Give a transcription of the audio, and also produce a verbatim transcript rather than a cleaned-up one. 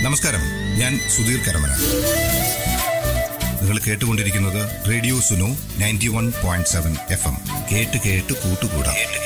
നമസ്കാരം, ഞാൻ സുധീർ കരമന. നിങ്ങൾ കേട്ടുകൊണ്ടിരിക്കുന്നത് radio Suno ninety one point seven F M. കേട്ട് കേട്ട് കൂട്ടുകൂടാം.